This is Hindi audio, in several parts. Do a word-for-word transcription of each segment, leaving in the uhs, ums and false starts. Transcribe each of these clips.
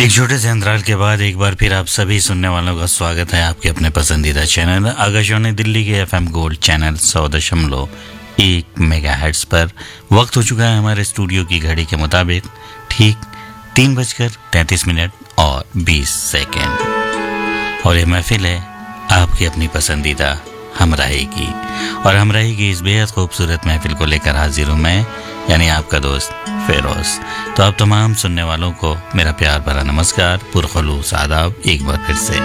एक छोटे से अंतराल के बाद एक बार फिर आप सभी सुनने वालों का स्वागत है आपके अपने पसंदीदा चैनल आकाशवाणी दिल्ली के एफएम गोल्ड चैनल सौ दशमलव एक मेगा हर्ट्ज पर। वक्त हो चुका है हमारे स्टूडियो की घड़ी के मुताबिक ठीक तीन बजकर तैंतीस मिनट और बीस सेकेंड और ये महफिल है आपकी अपनी पसंदीदा हमराही की। और हमराही की इस बेहद खूबसूरत महफिल को लेकर हाजिर हूँ मैं, यानी आपका दोस्त फेरोज। तो आप तमाम सुनने वालों को मेरा प्यार भरा नमस्कार, पुरखलूस आदाब एक बार फिर से।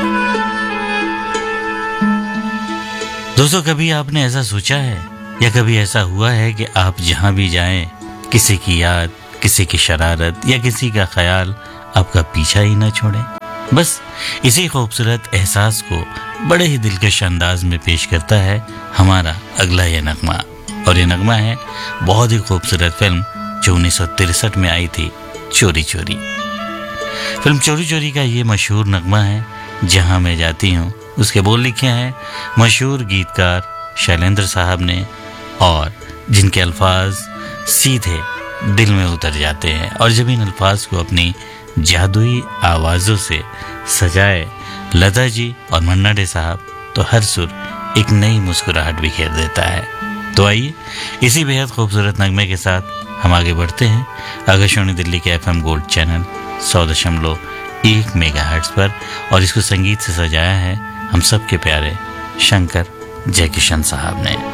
दोस्तों, कभी आपने ऐसा सोचा है या कभी ऐसा हुआ है कि आप जहां भी जाएं किसी की याद, किसी की शरारत या किसी का ख्याल आपका पीछा ही न छोड़े? बस इसी खूबसूरत एहसास को बड़े ही दिलकश अंदाज में पेश करता है हमारा अगला ये नगमा। और ये नगमा है बहुत ही खूबसूरत फिल्म जो उन्नीस सौ तिरसठ में आई थी, चोरी चोरी। फिल्म चोरी चोरी का ये मशहूर नगमा है, जहां मैं जाती हूँ। उसके बोल लिखे हैं मशहूर गीतकार शैलेंद्र साहब ने, और जिनके अल्फाज सीधे दिल में उतर जाते हैं। और जब इन अल्फाज को अपनी जादुई आवाज़ों से सजाए लता जी और मन्ना डे साहब, तो हर सुर एक नई मुस्कुराहट बिखेर देता है। तो आइए इसी बेहद खूबसूरत नगमे के साथ हम आगे बढ़ते हैं आकाशवाणी दिल्ली के एफएम गोल्ड चैनल सौ दशमलव एक मेगा हर्ट्ज पर। और इसको संगीत से सजाया है हम सबके प्यारे शंकर जयकिशन साहब ने।